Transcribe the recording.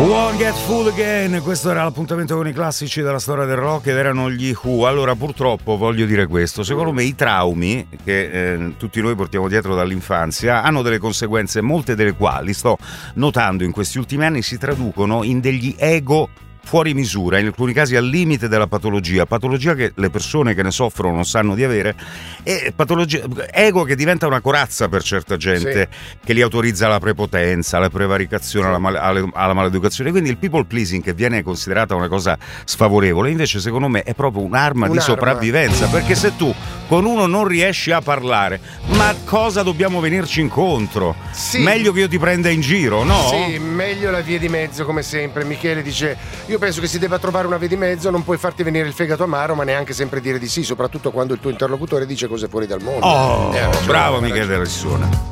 Won't Get Fool Again, questo era l'appuntamento con i classici della storia del rock ed erano gli Who. Allora, purtroppo voglio dire questo, secondo me i traumi che tutti noi portiamo dietro dall'infanzia hanno delle conseguenze, molte delle quali sto notando in questi ultimi anni si traducono in degli ego fuori misura, in alcuni casi al limite della patologia che le persone che ne soffrono non sanno di avere, e ego che diventa una corazza per certa gente, sì, che li autorizza alla prepotenza, alla prevaricazione, alla maleducazione. Quindi il people pleasing, che viene considerata una cosa sfavorevole, invece secondo me è proprio un'arma di sopravvivenza, perché se tu con uno non riesci a parlare, ma cosa dobbiamo venirci incontro? Sì. Meglio che io ti prenda in giro, no? Sì, meglio la via di mezzo, come sempre. Michele dice: io penso che si debba trovare una via di mezzo, non puoi farti venire il fegato amaro, ma neanche sempre dire di sì, soprattutto quando il tuo interlocutore dice cose fuori dal mondo. Bravo Michele Rissona.